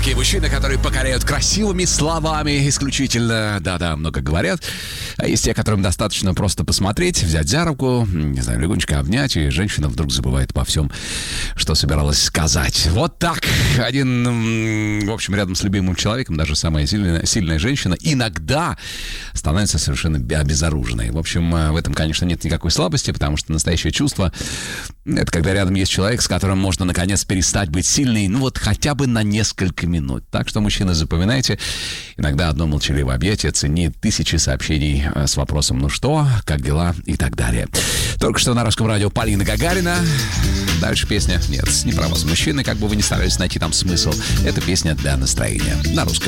такие мужчины, которые покоряют красивыми словами исключительно. Да-да, много говорят. А есть те, которым достаточно просто посмотреть, взять за руку, не знаю, легонечко обнять, и женщина вдруг забывает обо всем, что собиралась сказать. Вот так. Один, в общем, рядом с любимым человеком, даже самая сильная женщина, иногда становится совершенно обезоруженной. В общем, в этом, конечно, нет никакой слабости, потому что настоящее чувство — это когда рядом есть человек, с которым можно, наконец, перестать быть сильной, ну вот хотя бы на несколько минут. Так что, мужчины, запоминайте, иногда одно молчаливое объятие ценит тысячи сообщений с вопросом «ну что?», «как дела?» и так далее. Только что на Русском радио Полина Гагарина. Дальше песня. Нет, не про вас, мужчины, как бы вы ни старались найти там смысл. Это песня для настроения на Русском